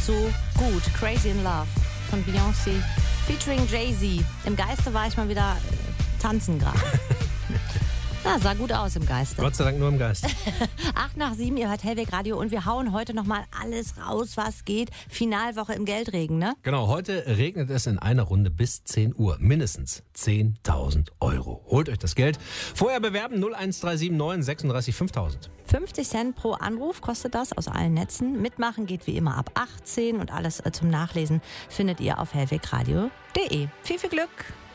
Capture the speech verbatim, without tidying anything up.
so gut. Crazy in Love von Beyoncé featuring Jay-Z. Im Geiste war ich mal wieder äh, tanzen gerade. Ja, sah gut aus im Geiste. Gott sei Dank nur im Geist. Acht nach sieben, ihr hört Hellweg Radio und wir hauen heute nochmal alles raus, was geht. Finalwoche im Geldregen, ne? Genau, heute regnet es in einer Runde bis zehn Uhr. Mindestens zehntausend Euro. Holt euch das Geld. Vorher bewerben null eins drei sieben neun sechsunddreißig fünftausend. fünfzig Cent pro Anruf kostet das aus allen Netzen. Mitmachen geht wie immer ab achtzehn und alles zum Nachlesen findet ihr auf hellwegradio punkt de. Viel, viel Glück!